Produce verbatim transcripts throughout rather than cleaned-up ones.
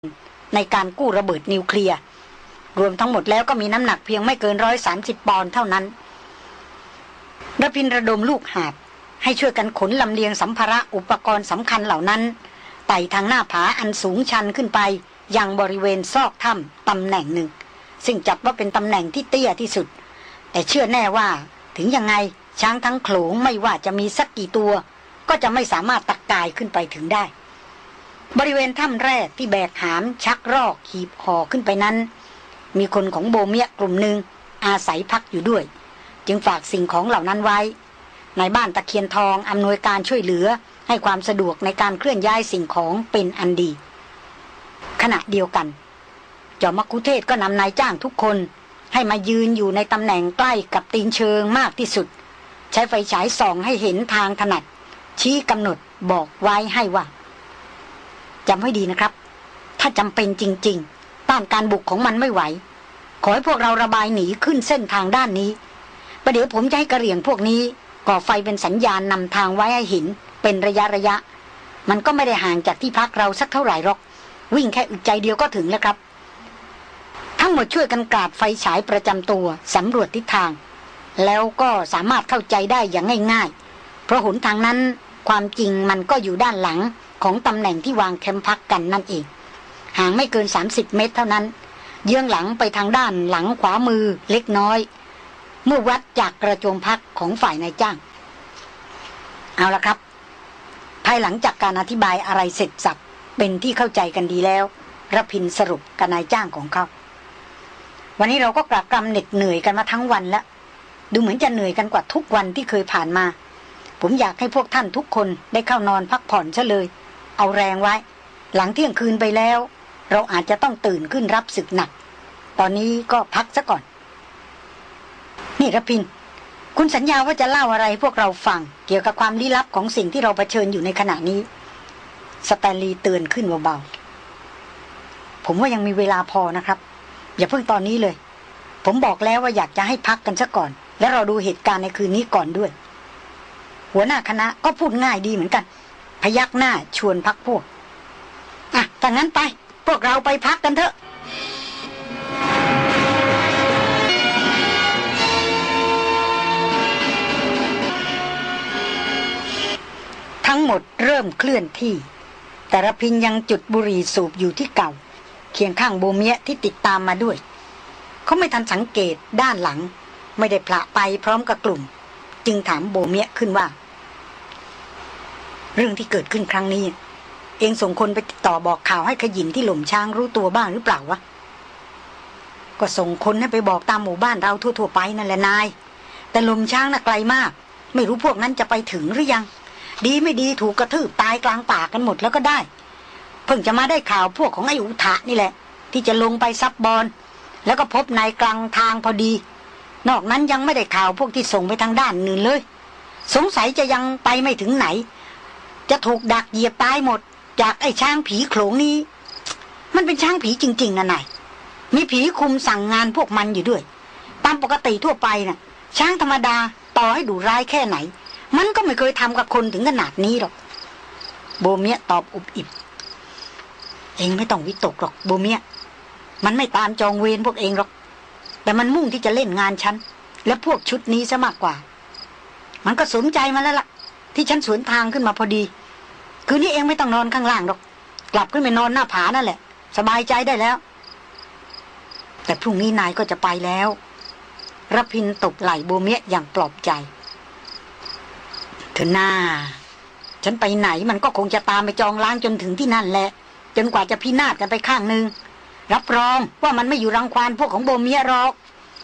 ในการกู้ระเบิดนิวเคลียร์รวมทั้งหมดแล้วก็มีน้ำหนักเพียงไม่เกินร้อยสามสิบปอนด์เท่านั้นระพินระดมลูกหาบให้ช่วยกันขนลำเลียงสัมภาระอุปกรณ์สำคัญเหล่านั้นไต่ทางหน้าผาอันสูงชันขึ้นไปยังบริเวณซอกถ้ำตำแหน่งหนึ่งซึ่งจัดว่าเป็นตำแหน่งที่เตี้ยที่สุดแต่เชื่อแน่ว่าถึงยังไงช้างทั้งโขลงไม่ว่าจะมีสักกี่ตัวก็จะไม่สามารถตะกายขึ้นไปถึงได้บริเวณถ้ำแรกที่แบกหามชักรอกขีบห่อขึ้นไปนั้นมีคนของโบเมียกลุ่มหนึ่งอาศัยพักอยู่ด้วยจึงฝากสิ่งของเหล่านั้นไว้ในบ้านตะเคียนทองอำนวยการช่วยเหลือให้ความสะดวกในการเคลื่อนย้ายสิ่งของเป็นอันดีขณะเดียวกันจอมกุเทศก็นำนายจ้างทุกคนให้มายืนอยู่ในตำแหน่งใกล้กับตีนเชิงมากที่สุดใช้ไฟฉายส่องให้เห็นทางถนัดชี้กำหนดบอกไว้ให้ว่าจำไว้ดีนะครับถ้าจำเป็นจริงๆต้านการบุกของมันไม่ไหวขอให้พวกเราระบายหนีขึ้นเส้นทางด้านนี้ประเดี๋ยวผมจะให้กระเหรี่ยงพวกนี้ก่อไฟเป็นสัญญาณนำทางไว้ให้เห็นเป็นระยะระยะมันก็ไม่ได้ห่างจากที่พักเราสักเท่าไหร่หรอกวิ่งแค่อึดใจเดียวก็ถึงแล้วครับทั้งหมดช่วยกันกราดไฟฉายประจำตัวสำรวจทิศทางแล้วก็สามารถเข้าใจได้อย่างง่ายๆเพราะหนทางนั้นความจริงมันก็อยู่ด้านหลังของตำแหน่งที่วางแคมป์พักกันนั่นเองห่างไม่เกินสามสิบเมตรเท่านั้นเยื้องหลังไปทางด้านหลังขวามือเล็กน้อยเมื่อวัดจากกระโจมพักของฝ่ายนายจ้างเอาละครับภายหลังจากการอธิบายอะไรเสร็จสับเป็นที่เข้าใจกันดีแล้วระพินสรุปกับนายจ้างของเขาวันนี้เราก็กลับกำเหน็ดเหนื่อยกันมาทั้งวันแล้วดูเหมือนจะเหนื่อยกันกว่าทุกวันที่เคยผ่านมาผมอยากให้พวกท่านทุกคนได้เข้านอนพักผ่อนซะเลยเอาแรงไว้หลังเที่ยงคืนไปแล้วเราอาจจะต้องตื่นขึ้นรับศึกหนักตอนนี้ก็พักซะก่อนนี่ระพินคุณสัญญาว่าจะเล่าอะไรพวกเราฟังเกี่ยวกับความลี้ลับของสิ่งที่เราเผชิญอยู่ในขณะนี้สแตนลีย์เตือนขึ้นเบาๆผมว่ายังมีเวลาพอนะครับอย่าเพิ่งตอนนี้เลยผมบอกแล้วว่าอยากจะให้พักกันซะก่อนแล้วเราดูเหตุการณ์ในคืนนี้ก่อนด้วยหัวหน้าคณะก็พูดง่ายดีเหมือนกันพยักหน้าชวนพักพวกอ่ะถ้างั้นไปพวกเราไปพักกันเถอะทั้งหมดเริ่มเคลื่อนที่แต่ระพินยังจุดบุหรี่สูบอยู่ที่เก่าเคียงข้างโบเมียที่ติดตามมาด้วยเขาไม่ทันสังเกตด้านหลังไม่ได้พละไปพร้อมกับกลุ่มจึงถามโบเมียขึ้นว่าเรื่องที่เกิดขึ้นครั้งนี้เองส่งคนไปติดต่อบอกข่าวให้ขยินที่หล่มช้างรู้ตัวบ้างหรือเปล่าวะก็ส่งคนให้ไปบอกตามหมู่บ้านเราทั่วๆไปนั่นแหละนายแต่หล่มช้างน่ะไกลมากไม่รู้พวกนั้นจะไปถึงหรือยังดีไม่ดีถูกกระทืบตายกลางป่ากันหมดแล้วก็ได้เพิ่งจะมาได้ข่าวพวกของไอ้อุทะนี่แหละที่จะลงไปซับบอลแล้วก็พบนายกลางทางพอดีนอกนั้นยังไม่ได้ข่าวพวกที่ส่งไปทางด้านอื่นเลยสงสัยจะยังไปไม่ถึงไหนจะถูกดักเหยียบตายหมดจากไอ้ช้างผีโขลงนี้มันเป็นช้างผีจริงๆนะนายมีผีคุมสั่งงานพวกมันอยู่ด้วยตามปกติทั่วไปน่ะช้างธรรมดาต่อให้ดุร้ายแค่ไหนมันก็ไม่เคยทำกับคนถึงขนาดนี้หรอกโบเมียตอบอุบอิบเองไม่ต้องวิตกหรอกโบเมียมันไม่ตามจองเวรพวกเองหรอกแต่มันมุ่งที่จะเล่นงานฉันและพวกชุดนี้ซะมากกว่ามันก็สนใจมาแล้วล่ะที่ฉันสวนทางขึ้นมาพอดีคืนนี้เองไม่ต้องนอนข้างล่างหรอกกลับขึ้นไปนอนหน้าผานั่นแหละสบายใจได้แล้วแต่พรุ่งนี้นายก็จะไปแล้วระพินตบไหล่โบเมียอย่างปลอบใจเถอะหน้าฉันไปไหนมันก็คงจะตามไปจองล้างจนถึงที่นั่นแหละจนกว่าจะพินาศกันไปข้างนึงรับรองว่ามันไม่อยู่รังควานพวกของโบเมียหรอก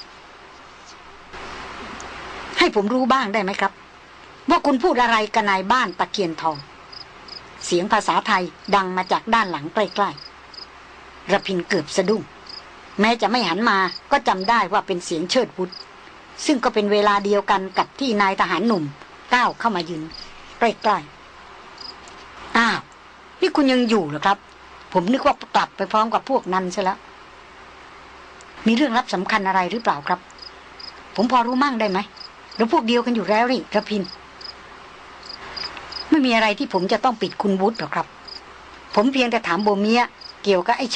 ให้ผมรู้บ้างได้ไหมครับว่าคุณพูดอะไรกับนายบ้านตะเคียนทองเสียงภาษาไทยดังมาจากด้านหลังใกล้ๆระพินเกือบสะดุ้งแม้จะไม่หันมาก็จำได้ว่าเป็นเสียงเชิดวุฒซึ่งก็เป็นเวลาเดียวกันกับที่นายทหารหนุ่มก้าวเข้ามายืนใกล้ๆอ้าวนี่คุณยังอยู่เหรอครับผมนึกว่ากลับไปพร้อมกับพวกนั้นซะแล้วมีเรื่องลับสำคัญอะไรหรือเปล่าครับผมพอรู้มั่งได้ไหมหรือพวกเดียวกันอยู่แล้วนี่ระพินไม่มีอะไรที่ผมจะต้องปิดคุณวุฒิหรอกครับผมเพียงแต่ถามโบเมียเกี่ยวกับไอ้